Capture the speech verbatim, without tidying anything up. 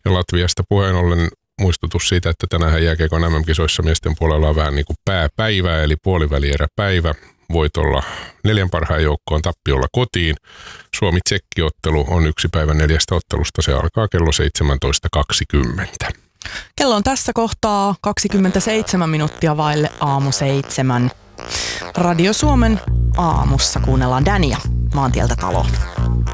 Ja Latviasta puheen ollen muistutus siitä, että tänään jääkiekon M M-kisoissa miesten puolella on vähän niin kuin pääpäivä, eli puolivälieräpäivä. Voitolla neljän parhaan joukkoon, tappiolla kotiin. Suomi-Tsekki-ottelu on yksi päivän neljästä ottelusta. Se alkaa kello seitsemäntoista kaksikymmentä. Kello on tässä kohtaa kaksikymmentäseitsemän minuuttia vaille aamu seitsemän. Radio Suomen aamussa kuunnellaan Dania Maantieltä taloon.